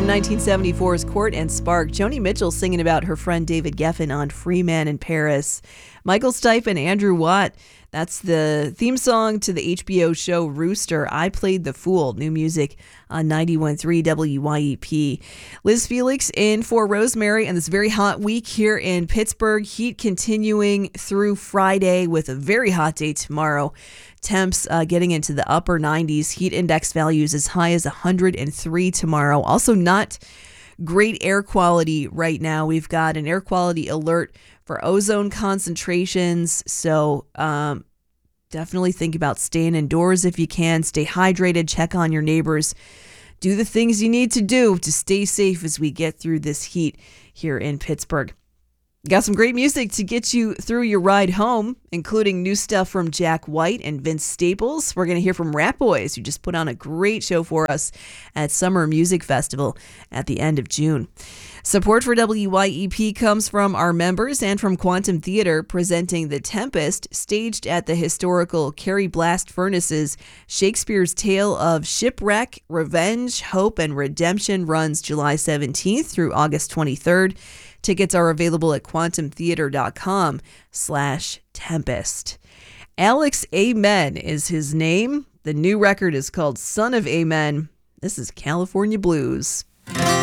From 1974's Court and Spark, Joni Mitchell singing about her friend David Geffen on Free Man in Paris. Michael Stipe and Andrew Watt, that's the theme song to the HBO show Rooster, I Played the Fool, new music on 91.3 WYEP. Liz Felix in for Rosemary and this very hot week here in Pittsburgh. Heat continuing through Friday with a very hot day tomorrow. Temps getting into the upper 90s. Heat index values as high as 103 tomorrow. Also not great air quality right now. We've got an air quality alert for ozone concentrations. So definitely think about staying indoors if you can. Stay hydrated. Check on your neighbors. Do the things you need to do to stay safe as we get through this heat here in Pittsburgh. Got some great music to get you through your ride home, including new stuff from Jack White and Vince Staples. We're going to hear from Rat Boys, who just put on a great show for us at Summer Music Festival at the end of June. Support for WYEP comes from our members and from Quantum Theater, presenting The Tempest, staged at the historical Carrie Blast Furnaces. Shakespeare's tale of shipwreck, revenge, hope, and redemption runs July 17th through August 23rd. Tickets are available at quantumtheater.com/Tempest. Alex Amen is his name. The new record is called Son of Amen. This is California Blues.